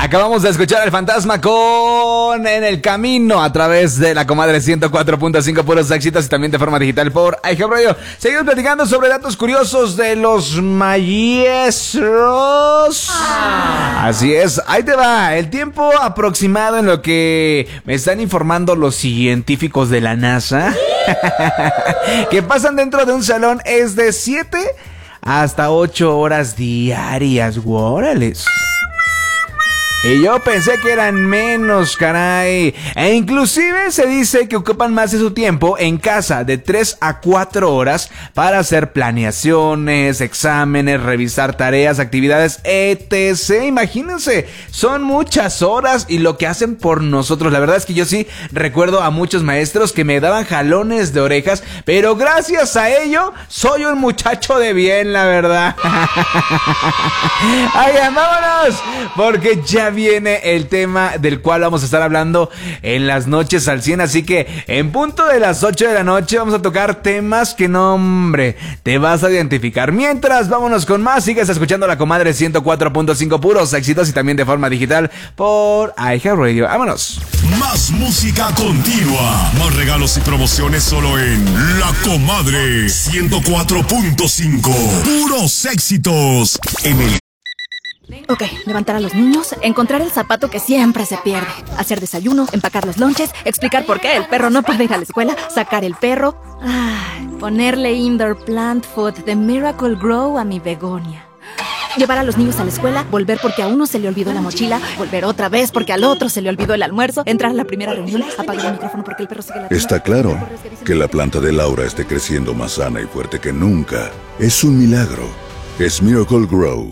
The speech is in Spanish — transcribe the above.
Acabamos de escuchar al Fantasma con En el Camino a través de la comadre 104.5 puros éxitos y también de forma digital por iHeartRadio. Seguimos platicando sobre datos curiosos de los maestros. Así es, ahí te va el tiempo aproximado en lo que me están informando los científicos de la NASA que pasan dentro de un salón es de 7 hasta 8 horas diarias. ¡Órales! Y yo pensé que eran menos, caray. E inclusive se dice que ocupan más de su tiempo en casa, de 3 a 4 horas, para hacer planeaciones, exámenes, revisar tareas, actividades, etc. Imagínense, son muchas horas y lo que hacen por nosotros. La verdad es que yo sí recuerdo a muchos maestros que me daban jalones de orejas, pero gracias a ello soy un muchacho de bien, la verdad. ¡Ay, vámonos! Porque ya viene el tema del cual vamos a estar hablando en las noches al 100, así que en punto de las 8 de la noche vamos a tocar temas que no, hombre, te vas a identificar. Mientras, vámonos con más, sigues escuchando la comadre 104.5 puros éxitos y también de forma digital por iHeartRadio. ¡Vámonos! Más música continua, más regalos y promociones solo en La Comadre 104.5 puros éxitos en el... Ok, levantar a los niños, encontrar el zapato que siempre se pierde, hacer desayuno, empacar los lonches, explicar por qué el perro no puede ir a la escuela, sacar el perro, ponerle indoor plant food de Miracle Grow a mi begonia. Llevar a los niños a la escuela, volver porque a uno se le olvidó la mochila, volver otra vez porque al otro se le olvidó el almuerzo, entrar a la primera reunión, apagar el micrófono porque el perro sigue la... Está claro que la planta de Laura esté creciendo más sana y fuerte que nunca. Es un milagro. Es Miracle Grow.